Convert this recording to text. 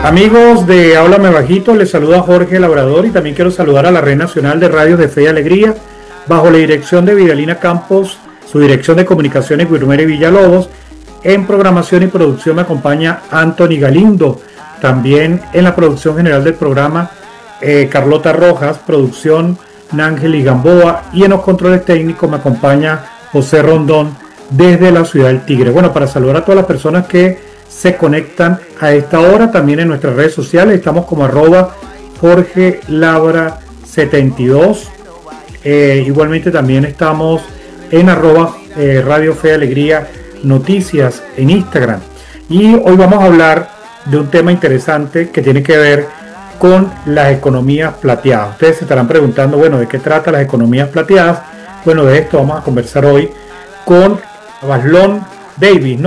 Amigos de Háblame Bajito, les saluda Jorge Labrador y también quiero saludar a la Red Nacional de Radios de Fe y Alegría, bajo la dirección de Vidalina Campos, su dirección de comunicaciones Guilmere Villalobos. En programación y producción me acompaña Anthony Galindo, también en la producción general del programa Carlota Rojas, producción Nángel Gamboa, y en los controles técnicos me acompaña José Rondón desde la ciudad del Tigre. Bueno, para saludar a todas las personas que se conectan a esta hora, también en nuestras redes sociales, estamos como Jorge Labra 72, igualmente también estamos en Radio Fe y Alegría Noticias en Instagram, y hoy vamos a hablar de un tema interesante que tiene que ver con las economías plateadas. Ustedes se estarán preguntando, bueno, ¿de qué trata las economías plateadas? Bueno, de esto vamos a conversar hoy con Baslón Davis, ¿no?